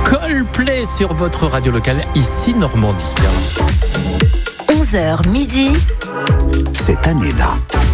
Coldplay sur votre radio locale, ici Normandie. 11h midi. Cette année-là.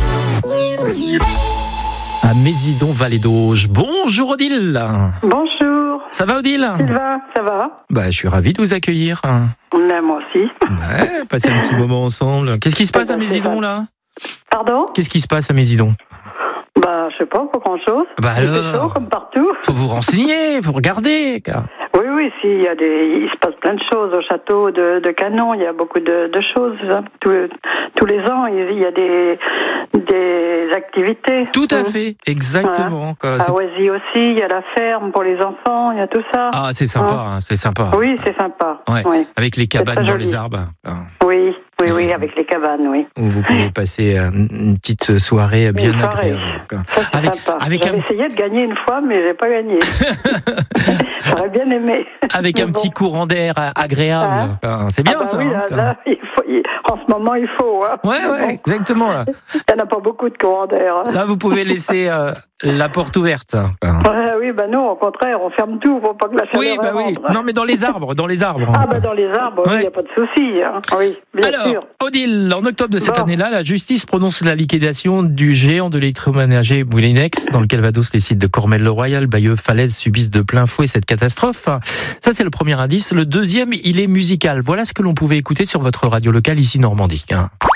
À Mésidon, Vallée d'Auge. Bonjour Odile. Bonjour. Ça va Odile? Sylvain, ça va? Je suis ravi de vous accueillir. Moi aussi. Ouais, passer un petit moment ensemble. Qu'est-ce qui se passe à Mésidon là? Pardon? Qu'est-ce qui se passe à Mésidon? Je sais pas, pas grand-chose. Alors, il fait chaud comme partout. Faut vous renseigner, faut regarder. Oui, il se passe plein de choses au château de Canon. Il y a beaucoup de choses. Hein. Tous les ans, il y a des activités. Tout à fait, exactement. Voilà. À Oisy aussi, il y a la ferme pour les enfants, il y a tout ça. Ah, c'est sympa, c'est sympa. Oui, c'est sympa. Ouais. Oui. Avec les cabanes dans les arbres. Oui, avec les cabanes, oui. Où vous pouvez passer une petite soirée bien agréable. Ça, c'est sympa. J'avais essayé de gagner une fois, mais j'ai pas gagné. J'aurais bien aimé. Avec un petit courant d'air agréable. C'est bien ça. Oui, là, en ce moment, il faut. Hein. Ouais, exactement. Là. Il n'y en a pas beaucoup de courant d'air. Hein. Là, vous pouvez laisser la porte ouverte. Oui, non, au contraire, on ferme tout pour pas que la chaleur rentre. Non, mais dans les arbres. Dans les arbres, il n'y a pas de souci. Hein. Oui, bien sûr. Odile, en octobre de cette année-là, la justice prononce la liquidation du géant de l'électroménager Moulinex, dans le Calvados. Les sites de Cormel-le-Royal, Bayeux, Falaise subissent de plein fouet cette catastrophe. Ça, c'est le premier indice. Le deuxième, il est musical. Voilà ce que l'on pouvait écouter sur votre radio locale ici Normandie.